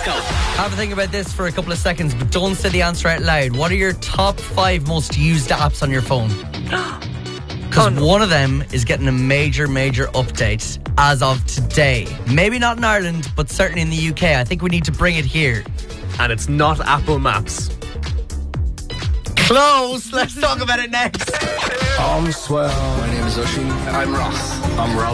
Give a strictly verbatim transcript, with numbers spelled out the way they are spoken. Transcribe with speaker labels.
Speaker 1: go.
Speaker 2: Have a think about this for a couple of seconds, but don't say the answer out loud. What are your top five most used apps on your phone? Because
Speaker 3: Oh, no.
Speaker 2: one of them is getting a major, major update as of today. Maybe not in Ireland, but certainly in the U K. I think we need to bring it here.
Speaker 3: And it's not Apple Maps.
Speaker 2: Close. Let's talk about it next.
Speaker 4: I'm swell. My name is Oisin. I'm Ross. I'm Rob.